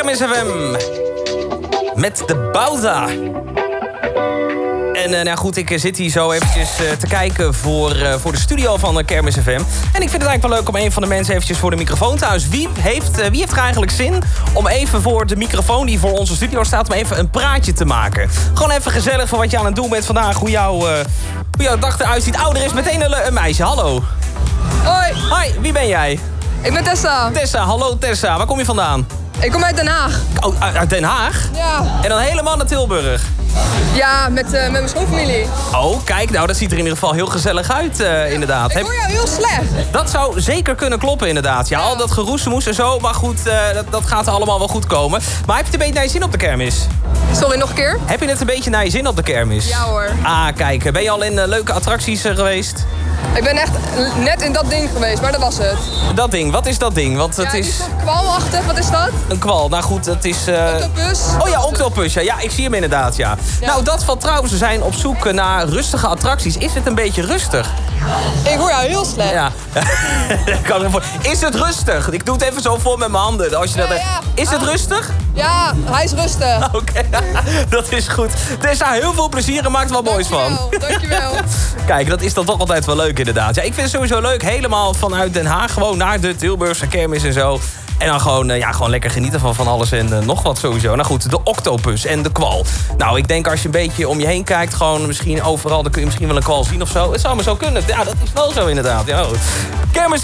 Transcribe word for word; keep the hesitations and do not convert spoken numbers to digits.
Kermis F M. Met de Bouda. En uh, nou goed, ik zit hier zo eventjes uh, te kijken voor, uh, voor de studio van uh, Kermis F M. En ik vind het eigenlijk wel leuk om een van de mensen eventjes voor de microfoon te houden. Wie heeft, uh, wie heeft er eigenlijk zin om even voor de microfoon die voor onze studio staat... om even een praatje te maken? Gewoon even gezellig voor wat je aan het doen bent vandaag. Hoe, jou, uh, hoe jouw dag eruit ziet. Oh, er is meteen een, een meisje. Hallo. Hoi. Hoi, wie ben jij? Ik ben Tessa. Tessa, hallo Tessa. Waar kom je vandaan? Ik kom uit Den Haag. Oh, uit Den Haag? Ja. En dan helemaal naar Tilburg? Ja, met, uh, met mijn schoonfamilie. Oh, kijk, nou, dat ziet er in ieder geval heel gezellig uit, uh, inderdaad. Ik hoor jou heel slecht. Dat zou zeker kunnen kloppen, inderdaad. Ja, ja. Al dat geroezemoes en zo, maar goed, uh, dat, dat gaat allemaal wel goed komen. Maar heb je het een beetje naar je zin op de kermis? Sorry, nog een keer? Heb je het een beetje naar je zin op de kermis? Ja hoor. Ah, kijk, ben je al in uh, leuke attracties uh, geweest? Ik ben echt net in dat ding geweest, maar dat was het. Dat ding, wat is dat ding? Want het ja, is... is kwalachtig, wat is dat? Een kwal, nou goed, het is... Uh... Octopus. Oh ja, octopus, ja. Ja, ik zie hem inderdaad, ja. ja. Nou, dat valt trouwens, we zijn op zoek naar rustige attracties. Is het een beetje rustig? Ik hoor jou heel slecht. Ja. Is het rustig? Ik doe het even zo voor met mijn handen. Als je dat... ja, ja. Is het ah. rustig? Ja, hij is rustig. Oké, okay. Dat is goed. Tessa, heel veel plezier en maakt er wel moois van. Dankjewel. Kijk, dat is dan toch altijd wel leuk inderdaad. Ja, ik vind het sowieso leuk. Helemaal vanuit Den Haag gewoon naar de Tilburgse kermis en zo. En dan gewoon, ja, gewoon lekker genieten van van alles en uh, nog wat sowieso. Nou goed, de octopus en de kwal. Nou, ik denk als je een beetje om je heen kijkt... gewoon misschien overal, dan kun je misschien wel een kwal zien of zo. Het zou maar zo kunnen. Ja, dat is wel zo inderdaad. Ja, kermis